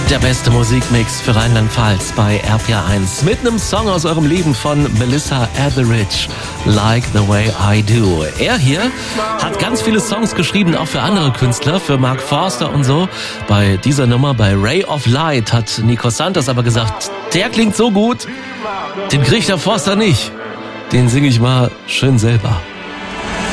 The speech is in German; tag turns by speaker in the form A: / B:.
A: Der beste Musikmix für Rheinland-Pfalz bei RPR1 mit einem Song aus eurem Leben von Melissa Etheridge, Like the Way I Do. Er hier hat ganz viele Songs geschrieben, auch für andere Künstler, für Mark Forster und so. Bei dieser Nummer, bei Ray of Light, hat Nico Santos aber gesagt, der klingt so gut, den kriegt der Forster nicht. Den singe ich mal schön selber.